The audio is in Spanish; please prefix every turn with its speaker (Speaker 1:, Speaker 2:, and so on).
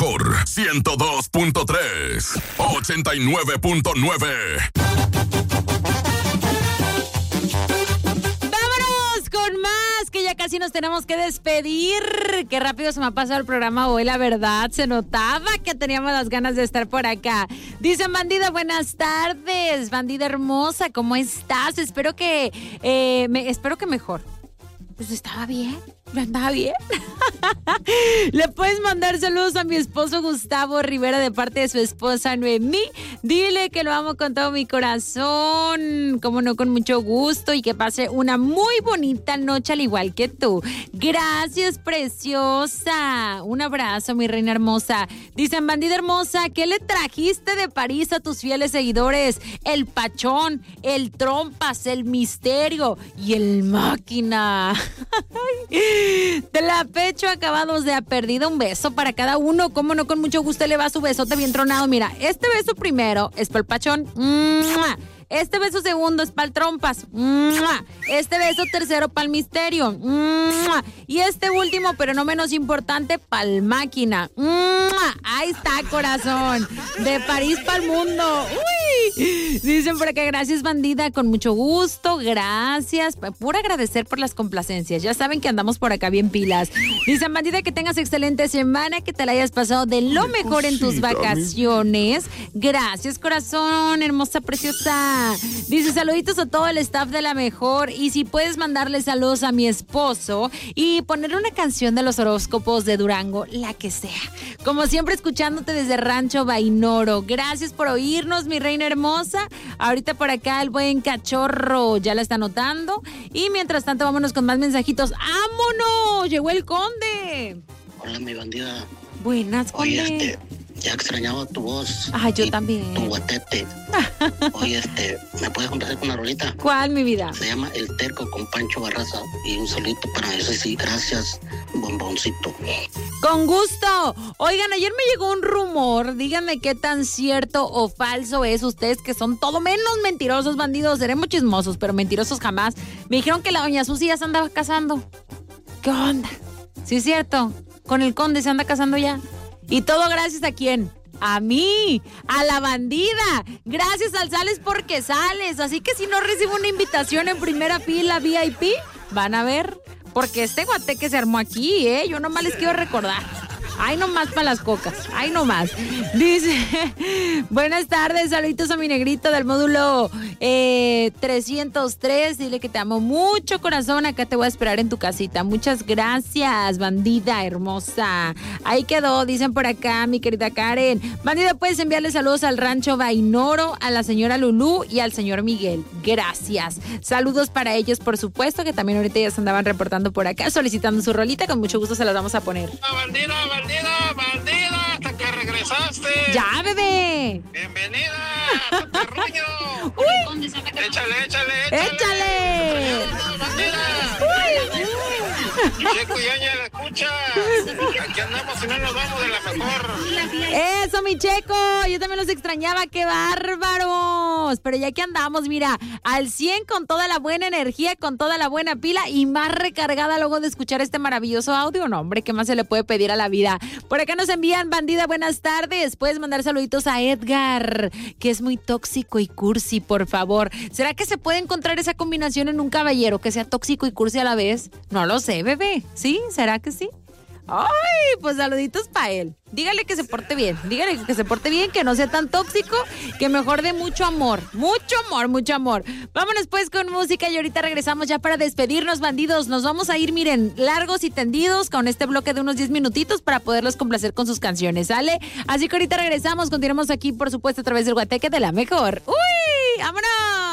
Speaker 1: mejor 102.3, 89.9.
Speaker 2: Que ya casi nos tenemos que despedir. Qué rápido se me ha pasado el programa hoy, la verdad. Se notaba que teníamos las ganas de estar por acá. Dicen, bandida, buenas tardes. Bandida hermosa, ¿cómo estás? Espero que mejor. Pues estaba bien. ¿Andaba bien? Le puedes mandar saludos a mi esposo Gustavo Rivera de parte de su esposa Noemí. Dile que lo amo con todo mi corazón, como no, con mucho gusto, y que pase una muy bonita noche al igual que tú. Gracias, preciosa. Un abrazo, mi reina hermosa. Dicen, bandida hermosa, ¿qué le trajiste de París a tus fieles seguidores? El Pachón, el Trompas, el Misterio y el Máquina. De la Pecho acabados de ha perdido un beso para cada uno. Cómo no, con mucho gusto le va su besote bien tronado. Mira, este beso primero es para el Pachón. ¡Mua! Este beso segundo es para el Trompas. ¡Mua! Este beso tercero para el Misterio. ¡Mua! Y este último, pero no menos importante, para el Máquina. ¡Mua! Ahí está, corazón. De París para el mundo. ¡Uy! Dicen por acá, gracias, bandida, con mucho gusto. Gracias. Pura agradecer por las complacencias. Ya saben que andamos por acá bien pilas. Dicen, bandida, que tengas excelente semana, que te la hayas pasado de lo mejor en tus vacaciones. Gracias, corazón, hermosa, preciosa. Dice, saluditos a todo el staff de La Mejor, y si puedes mandarle saludos a mi esposo y ponerle una canción de los horóscopos de Durango, la que sea. Como siempre, escuchándote desde Rancho Vainoro. Gracias por oírnos, mi reina hermosa. Ahorita por acá el buen Cachorro ya la está anotando. Y mientras tanto, vámonos con más mensajitos. ¡Vámonos! Llegó el Conde.
Speaker 3: Hola, mi bandida.
Speaker 2: Buenas, Conde.
Speaker 3: Oye, ya extrañaba tu voz.
Speaker 2: Ay, yo también.
Speaker 3: Tu guatete. Oye, ¿me puedes complacer con una rolita?
Speaker 2: ¿Cuál, mi vida?
Speaker 3: Se llama El Terco con Pancho Barraza. Y un solito para eso, sí, gracias, bomboncito.
Speaker 2: Con gusto. Oigan, ayer me llegó un rumor. Díganme qué tan cierto o falso es. Ustedes que son todo menos mentirosos, bandidos. Seremos chismosos, pero mentirosos jamás. Me dijeron que la doña Susi ya se andaba casando. ¿Qué onda? Sí, es cierto. Con el Conde se anda casando ya. ¿Y todo gracias a quién? A mí, a la bandida. Gracias al Sales porque sales. Así que si no recibo una invitación en primera fila VIP, van a ver. Porque este guateque se armó aquí, yo nomás les quiero recordar. Ay, nomás para las cocas. Ay, nomás. Dice, buenas tardes, saluditos a mi negrito del módulo 303. Dile que te amo mucho, corazón. Acá te voy a esperar en tu casita. Muchas gracias, bandida hermosa. Ahí quedó, dicen por acá, mi querida Karen. Bandida, puedes enviarle saludos al Rancho Vainoro, a la señora Lulú y al señor Miguel. Gracias. Saludos para ellos, por supuesto, que también ahorita ya se andaban reportando por acá, solicitando su rolita. Con mucho gusto se las vamos a poner.
Speaker 4: Bandida, hasta que regresaste.
Speaker 2: ¡Ya, bebé!
Speaker 4: ¡Bienvenida a tu terruño!
Speaker 2: ¡Uy!
Speaker 4: ¡Échale! Checo y Aña la escucha. Aquí andamos y no nos vamos de La Mejor.
Speaker 2: Eso, mi Checo. Yo también los extrañaba. ¡Qué bárbaros! Pero ya que andamos, mira, al 100 con toda la buena energía, con toda la buena pila y más recargada luego de escuchar este maravilloso audio. No, hombre, ¿qué más se le puede pedir a la vida? Por acá nos envían, bandida, buenas tardes. Puedes mandar saluditos a Edgar, que es muy tóxico y cursi, por favor. ¿Será que se puede encontrar esa combinación en un caballero que sea tóxico y cursi a la vez? No lo sé, bebé. ¿Sí? ¿Será que sí? Ay, pues saluditos para él. Dígale que se porte bien, que no sea tan tóxico, que mejor dé mucho amor. Mucho amor, mucho amor. Vámonos pues con música y ahorita regresamos ya para despedirnos, bandidos. Nos vamos a ir, miren, largos y tendidos con este bloque de unos 10 minutitos para poderlos complacer con sus canciones, ¿sale? Así que ahorita regresamos, continuamos aquí, por supuesto, a través del Guateque de La Mejor. ¡Uy! ¡Vámonos!